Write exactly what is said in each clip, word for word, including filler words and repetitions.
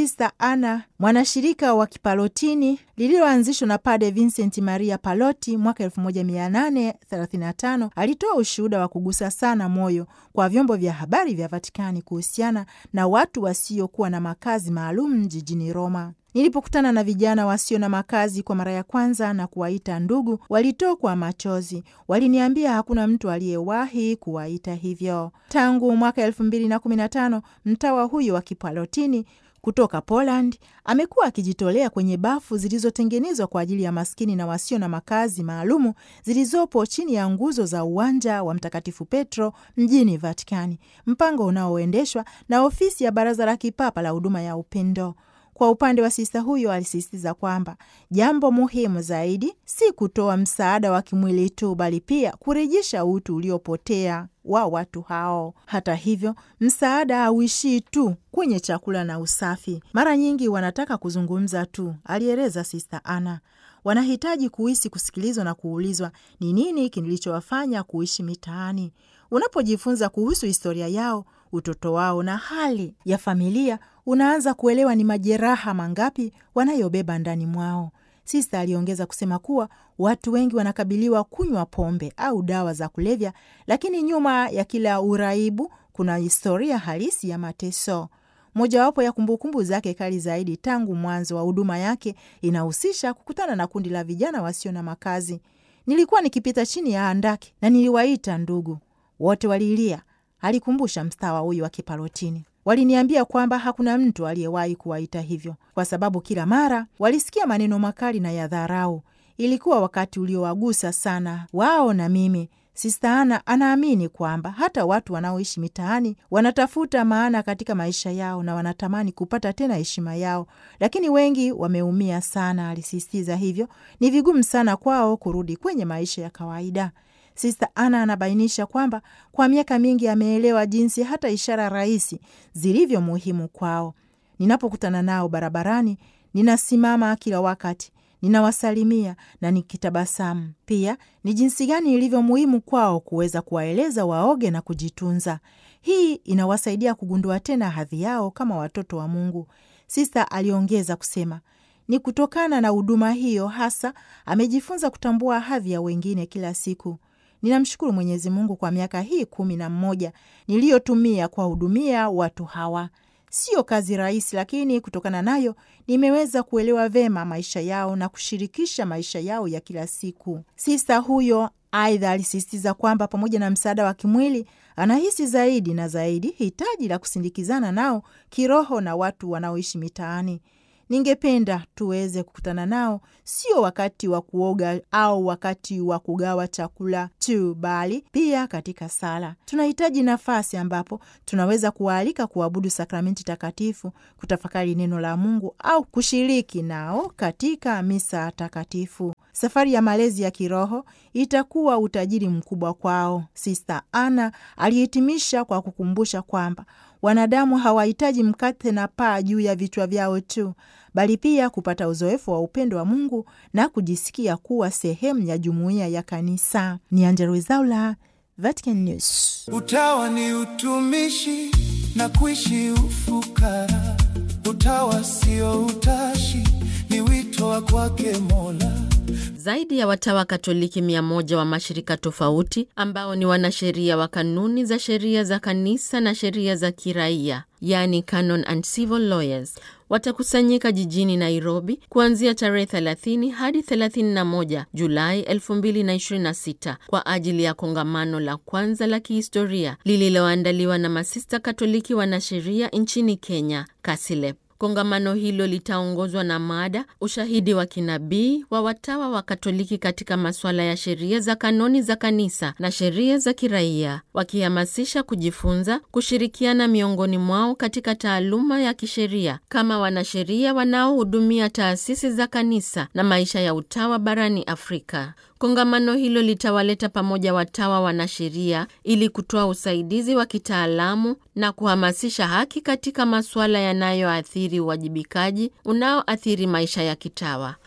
Sister Anna, mwanashirika wa Kipalotini lililoanzishwa na Padre Vincent Maria Pallotti mwaka elfu moja mia nane thelathini na tano, alitoa ushuhuda wa kugusa sana moyo kwa vyombo vya habari vya Vatikani kuhusiana na watu wasiokuwa na makazi maalum jijini Roma. Nilipokutana na vijana wasio na makazi kwa mara ya kwanza na kuwaita ndugu, walitokwa machozi. Waliniambia hakuna mtu aliyewahi kuwaita hivyo. Tangu mwaka elfu mbili na kumi na tano, mtawa huyo wa Kipalotini kutoka Poland amekuwa akijitolea kwenye bafu zilizotengenezwa kwa ajili ya maskini na wasio na makazi maalumu zilizopo chini ya nguzo za uwanja wa Mtakatifu Petro mjini Vatikani, mpango unaoendeshwa na ofisi ya Baraza la Kipapa la Huduma ya Upendo. Kwa upande wa sista huyo, alisisitiza kwamba jambo muhimu zaidi si kutoa msaada wa kimwili tu, bali pia kurejesha utu uliopotea wa watu hao. Hata hivyo, msaada hauishii tu kwenye chakula na usafi. Mara nyingi wanataka kuzungumza tu, alieleza Sista Ana. Wanahitaji kuhisi kusikilizwa na kuulizwa ni nini kilichowafanya kuishi mitaani. Unapojifunza kuhusu historia yao, utoto wao na hali ya familia, unaanza kuelewa ni majeraha mangapi wanayobeba ndani mwao. Sista aliongeza kusema kuwa watu wengi wanakabiliwa kunywa pombe au dawa za kulevya, lakini nyuma ya kila uraibu kuna historia halisi ya mateso. Mojawapo ya kumbukumbu zake kali zaidi tangu mwanzo wa huduma yake inahusisha kukutana na kundi la vijana wasio na makazi. Nilikuwa nikipita chini ya handaki na niliwaita ndugu. Wote walilia, alikumbusha mstawa huyu wa Kipalotini. Waliniambia kwamba hakuna mtu aliyewahi kuwaita hivyo, kwa sababu kila mara walisikia maneno makali na ya dharau. Ilikuwa wakati uliowagusa sana wao na mimi. Sista Ana anaamini kwamba hata watu wanaoishi mitaani wanatafuta maana katika maisha yao na wanatamani kupata tena heshima yao, lakini wengi wameumia sana, alisisitiza. Hivyo ni vigumu sana kwao kurudi kwenye maisha ya kawaida. Sista Ana anabainisha kwamba kwa miaka mingi ameelewa jinsi hata ishara rahisi zilivyo muhimu kwao. Ninapokutana nao barabarani, ninasimama kila wakati, ninawasalimia na nikitabasamu. Pia ni jinsi gani ilivyo muhimu kwao kuweza kuwaeleza waoge na kujitunza. Hii inawasaidia kugundua tena hadhi yao kama watoto wa Mungu. Sista aliongeza kusema, ni kutokana na huduma hiyo hasa amejifunza kutambua hadhi ya wengine kila siku. Ninamshukuru Mwenyezi Mungu kwa miaka hii kumi na mmoja niliyotumia kwa hudumia watu hawa. Sio kazi rahisi, lakini kutokana nayo nimeweza kuelewa vema maisha yao na kushirikisha maisha yao ya kila siku. Sista huyo aidha alisisitiza kwamba pamoja na msaada wa kimwili, anahisi zaidi na zaidi hitaji la kusindikizana nao kiroho na watu wanaoishi mitaani. Ningependa tuweze kukutana nao, sio wakati wa kuoga au wakati wa kugawa chakula tu, bali pia katika sala. Tunahitaji nafasi ambapo tunaweza kuwaalika kuabudu sakramenti takatifu, kutafakari neno la Mungu au kushiriki nao katika misa takatifu. Safari ya malezi ya kiroho itakuwa utajiri mkubwa kwao. Sista Ana alihitimisha kwa kukumbusha kwamba wanadamu hawahitaji mkate na paa juu ya vichwa vyao tu, bali pia kupata uzoefu wa upendo wa Mungu na kujisikia kuwa sehemu ya jumuiya ya kanisa. Ni Angella Rwezaula, Vatican News. Utawa ni utumishi na kuishi ufukara. Utawa sio utashi, ni wito wa kwake Mola. Zaidi ya watawa Katoliki mia moja wa mashirika tofauti ambao ni wanasheria wa kanuni za sheria za kanisa na sheria za kiraia, yani canon and civil lawyers, watakusanyika jijini Nairobi kuanzia tarehe thelathini hadi thelathini na moja Julai elfu mbili na ishirini na sita kwa ajili ya kongamano la kwanza la kihistoria lililoandaliwa na masista Katoliki wanasheria nchini Kenya, KASILEP. Kongamano hilo litaongozwa na mada ushahidi wa kinabii wa watawa wa Katoliki katika masuala ya sheria za kanuni za kanisa na sheria za kiraia, wakihamasisha kujifunza, kushirikiana miongoni mwao katika taaluma ya kisheria kama wanasheria wanaohudumia taasisi za kanisa na maisha ya utawa barani Afrika. Kongamano hilo litawaleta pamoja watawa wanasheria ili kutoa usaidizi wa kitaalamu na kuhamasisha haki katika masuala yanayoathiri uwajibikaji unaoathiri maisha ya kitawa.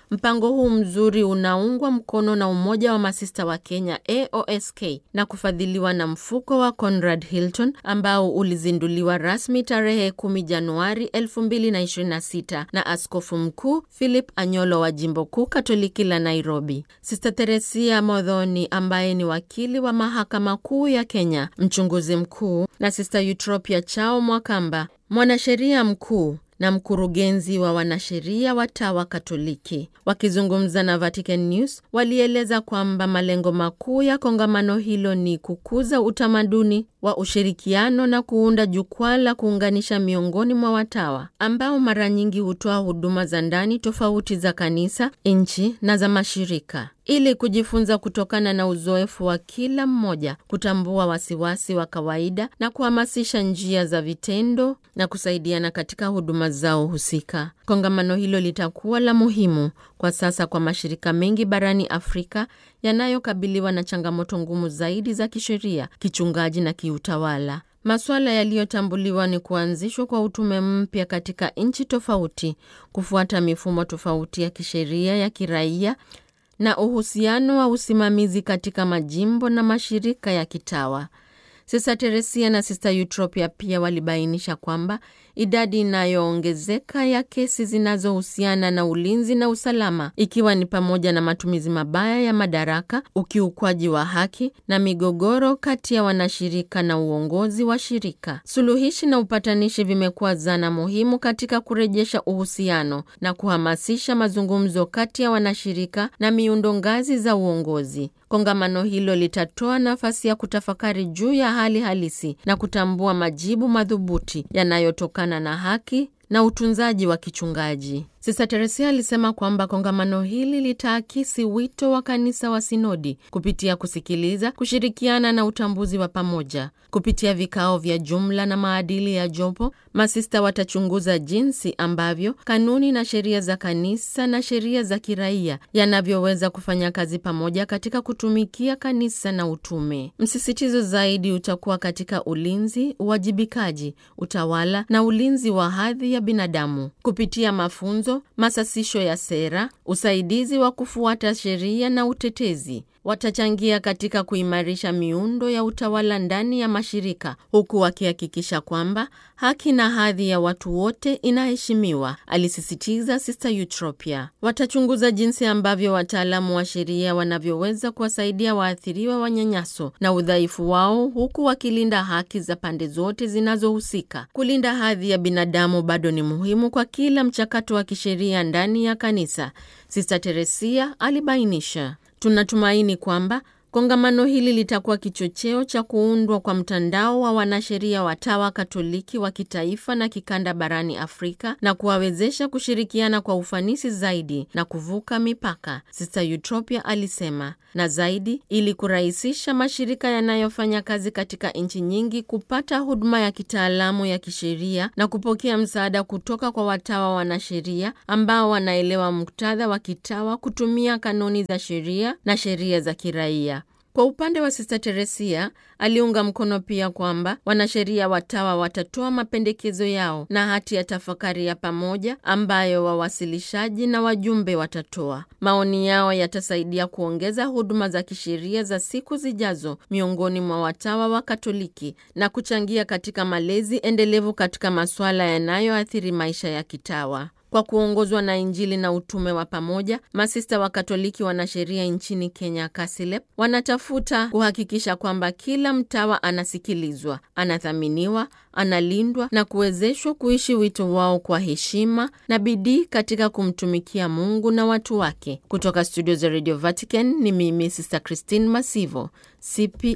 Mpango huu mzuri unaungwa mkono na Umoja wa Masista wa Kenya A O S K na kufadhiliwa na mfuko wa Conrad Hilton ambao ulizinduliwa rasmi tarehe kumi Januari elfu mbili na ishirini na sita na Askofu Mkuu Philip Anyolo wa Jimbo Kuu Katoliki la Nairobi. Sister Teresia Modhoni ambaye ni wakili wa Mahakama Kuu ya Kenya, mchunguzi mkuu, na Sister Eutropia Chao Mwakamba, mwanasheria mkuu na mkurugenzi wa wanasheria wa Tawa Katoliki, wakizungumza na Vatican News, walieleza kwamba malengo makuu ya kongamano hilo ni kukuza utamaduni wa ushirikiano na kuunda jukwaa la kuunganisha miongoni mwa watawa ambao mara nyingi hutoa huduma za ndani tofauti za kanisa, nchi na za mashirika, ili kujifunza kutokana na uzoefu wa kila mmoja, kutambua wasiwasi wa kawaida na kuhamasisha njia za vitendo na kusaidiana katika huduma zao husika. Kongamano hilo litakuwa la muhimu kwa sasa kwa mashirika mengi barani Afrika yanayokabiliwa na changamoto ngumu zaidi za kisheria, kichungaji na kiutawala. Masuala yaliyotambuliwa ni kuanzishwa kwa utume mpya katika nchi tofauti, kufuata mifumo tofauti ya kisheria ya kiraia na uhusiano wa usimamizi katika majimbo na mashirika ya kitawa. Sister Teresia na Sister Eutropia pia walibainisha kwamba idadi inayoongezeka ya kesi zinazohusiana na ulinzi na usalama, ikiwa ni pamoja na matumizi mabaya ya madaraka, ukiukwaji wa haki na migogoro kati ya wanashirika na uongozi wa shirika. Suluhishi na upatanishi vimekuwa zana muhimu katika kurejesha uhusiano na kuhamasisha mazungumzo kati ya wanashirika na miundo ngazi za uongozi. Kongamano hilo litatoa nafasi ya kutafakari juu ya hali halisi na kutambua majibu madhubuti yanayotokana na haki na utunzaji wa kichungaji. Sister Teresia alisema kwamba kongamano hili litaakisi wito wa kanisa wa sinodi kupitia kusikiliza, kushirikiana na utambuzi wa pamoja. Kupitia vikao vya jumla na maadili ya jopo, masista watachunguza jinsi ambavyo kanuni na sheria za kanisa na sheria za kiraia yanavyoweza kufanya kazi pamoja katika kutumikia kanisa na utume. Msisitizo zaidi utakuwa katika ulinzi, uwajibikaji, utawala na ulinzi wa hadhi ya binadamu. Kupitia mafunzo, masasisho ya sera, usaidizi wa kufuata sheria na utetezi, watachangia katika kuimarisha miundo ya utawala ndani ya mashirika, huku wakihakikisha kwamba haki na hadhi ya watu wote inaheshimiwa, alisisitiza Sister Eutropia. Watachunguza jinsi ambavyo wataalamu wa sheria wanavyoweza kuwasaidia waathiriwa wa nyanyaso na udhaifu wao, huku wakilinda haki za pande zote zinazohusika. Kulinda hadhi ya binadamu bado ni muhimu kwa kila mchakato wa kisheria ndani ya kanisa, Sister Teresia alibainisha. Tunatumaini kwamba kongamano hili litakuwa kichocheo cha kuundwa kwa mtandao wa wanasheria wa Tawa Katoliki wa kitaifa na kikanda barani Afrika na kuwawezesha kushirikiana kwa ufanisi zaidi na kuvuka mipaka, Sister Eutropia alisema. Na zaidi, ili kurahisisha mashirika yanayofanya kazi katika nchi nyingi kupata huduma ya kitaalamu ya kisheria na kupokea msaada kutoka kwa watawa wanasheria ambao wanaelewa muktadha wa kitawa kutumia kanuni za sheria na sheria za kiraia. Kwa upande wa Sister Teresia, aliunga mkono pia kwamba wanasheria watawa watatoa mapendekezo yao na hati ya tafakari ya pamoja ambayo wawasilishaji na wajumbe watatoa. Maoni yao yatasaidia kuongeza huduma za kisheria za siku zijazo miongoni mwa watawa wa Katoliki na kuchangia katika malezi endelevu katika masuala yanayoathiri maisha ya kitawa. Kwa kuongozwa na Injili na utume wa pamoja, masista wa Katoliki wanasheria nchini Kenya Kasilep wanatafuta kuhakikisha kwamba kila mtawa anasikilizwa, anathaminiwa, analindwa na kuwezeshwa kuishi wito wao kwa heshima na bidii katika kumtumikia Mungu na watu wake. Kutoka studio za Radio Vatican ni mimi Sister Christine Masivo, C P